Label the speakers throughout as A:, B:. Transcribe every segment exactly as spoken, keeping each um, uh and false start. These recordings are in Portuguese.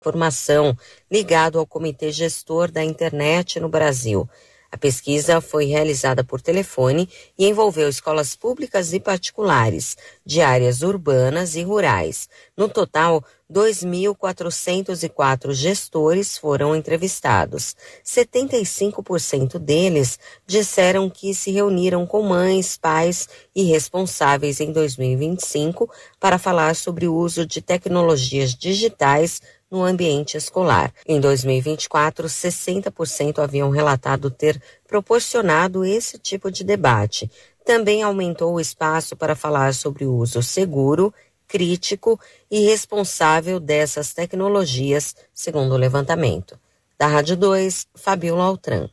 A: Informação ligado ao Comitê Gestor da Internet no Brasil. A pesquisa foi realizada por telefone e envolveu escolas públicas e particulares, de áreas urbanas e rurais. No total, dois mil quatrocentos e quatro gestores foram entrevistados. setenta e cinco por cento deles disseram que se reuniram com mães, pais e responsáveis em dois mil e vinte e cinco para falar sobre o uso de tecnologias digitais no ambiente escolar. Em dois mil e vinte e quatro, sessenta por cento haviam relatado ter proporcionado esse tipo de debate. Também aumentou o espaço para falar sobre o uso seguro, crítico e responsável dessas tecnologias, segundo o levantamento. Da Rádio dois, Fabiola Altran.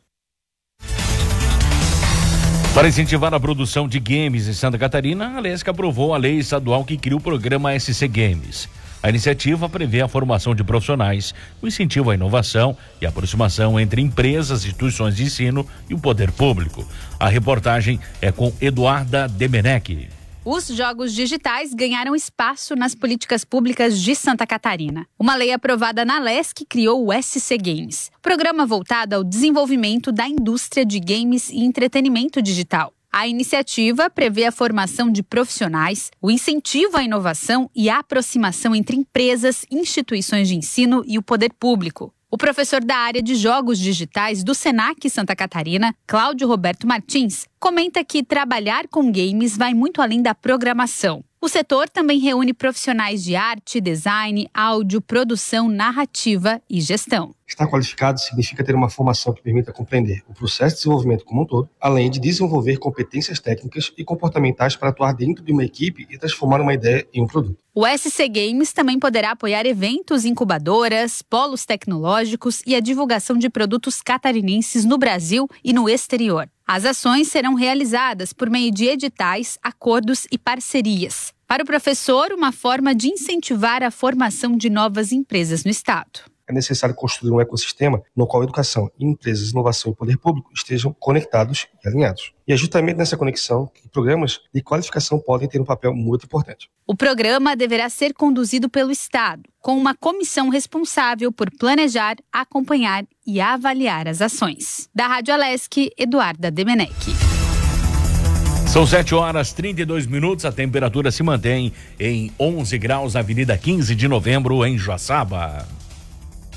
B: Para incentivar a produção de games em Santa Catarina, a Alesc aprovou a lei estadual que cria o programa S C Games. A iniciativa prevê a formação de profissionais, o incentivo à inovação e a aproximação entre empresas, instituições de ensino e o poder público. A reportagem é com Eduarda Demenech.
C: Os jogos digitais ganharam espaço nas políticas públicas de Santa Catarina. Uma lei aprovada na Alesc criou o S C Games, programa voltado ao desenvolvimento da indústria de games e entretenimento digital. A iniciativa prevê a formação de profissionais, o incentivo à inovação e a aproximação entre empresas, instituições de ensino e o poder público. O professor da área de jogos digitais do Senac Santa Catarina, Cláudio Roberto Martins, comenta que trabalhar com games vai muito além da programação. O setor também reúne profissionais de arte, design, áudio, produção, narrativa e gestão.
D: Estar qualificado significa ter uma formação que permita compreender o processo de desenvolvimento como um todo, além de desenvolver competências técnicas e comportamentais para atuar dentro de uma equipe e transformar uma ideia em um produto.
C: O S C Games também poderá apoiar eventos, incubadoras, polos tecnológicos e a divulgação de produtos catarinenses no Brasil e no exterior. As ações serão realizadas por meio de editais, acordos e parcerias. Para o professor, uma forma de incentivar a formação de novas empresas no estado.
D: É necessário construir um ecossistema no qual a educação, empresas, inovação e poder público estejam conectados e alinhados. E é justamente nessa conexão que programas de qualificação podem ter um papel muito importante.
C: O programa deverá ser conduzido pelo Estado, com uma comissão responsável por planejar, acompanhar e avaliar as ações. Da Rádio Alesc, Eduarda Demenech.
B: São sete horas e trinta e dois minutos, a temperatura se mantém em onze graus, Avenida quinze de Novembro, em Joaçaba.